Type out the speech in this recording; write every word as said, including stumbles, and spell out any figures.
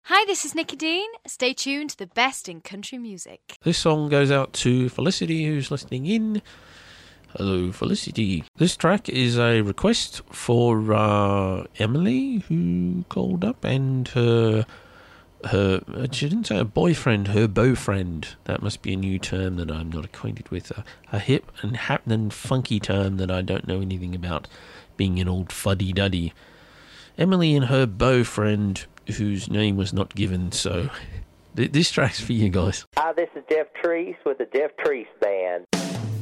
Hi, this is Nikki Dean. Stay tuned to the best in country music. This song goes out to Felicity, who's listening in. Hello, Felicity. This track is a request for uh, Emily, who called up, and her, her, she didn't say a boyfriend, her beaufriend. That must be a new term that I'm not acquainted with. A, a hip and happening funky term that I don't know anything about, being an old fuddy-duddy. Emily and her beaufriend, whose name was not given, so th- this track's for you guys. Hi, this is Jeff Treese with the Jeff Treese Band.